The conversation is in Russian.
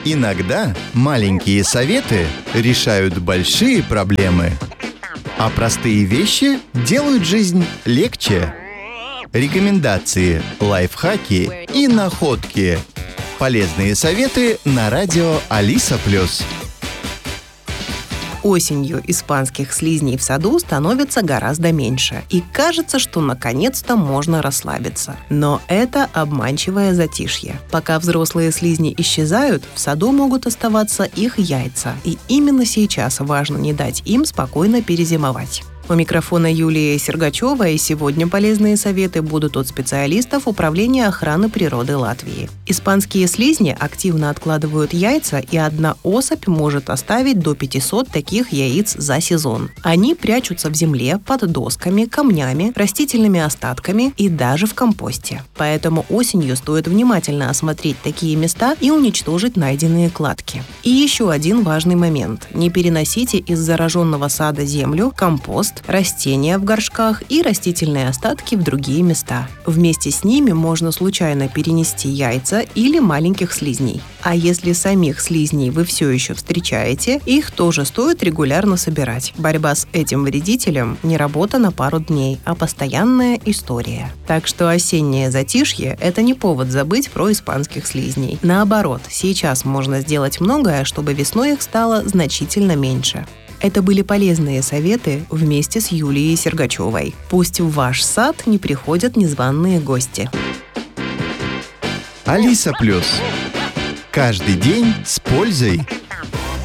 Иногда маленькие советы решают большие проблемы, а простые вещи делают жизнь легче. Рекомендации, лайфхаки и находки. Полезные советы на радио Алиса+. Осенью испанских слизней в саду становится гораздо меньше. И кажется, что наконец-то можно расслабиться. Но это обманчивое затишье. Пока взрослые слизни исчезают, в саду могут оставаться их яйца. И именно сейчас важно не дать им спокойно перезимовать. У микрофона Юлия Сергачева, и сегодня полезные советы будут от специалистов Управления охраны природы Латвии. Испанские слизни активно откладывают яйца, и одна особь может оставить до 500 таких яиц за сезон. Они прячутся в земле, под досками, камнями, растительными остатками и даже в компосте. Поэтому осенью стоит внимательно осмотреть такие места и уничтожить найденные кладки. И еще один важный момент. Не переносите из зараженного сада землю, компост, растения в горшках и растительные остатки в другие места. Вместе с ними можно случайно перенести яйца или маленьких слизней. А если самих слизней вы все еще встречаете, их тоже стоит регулярно собирать. Борьба с этим вредителем не работа на пару дней, а постоянная история. Так что осеннее затишье – это не повод забыть про испанских слизней. Наоборот, сейчас можно сделать многое, чтобы весной их стало значительно меньше. Это были полезные советы вместе с Юлией Сергачевой. Пусть в ваш сад не приходят незваные гости. Алиса+. Каждый день с пользой.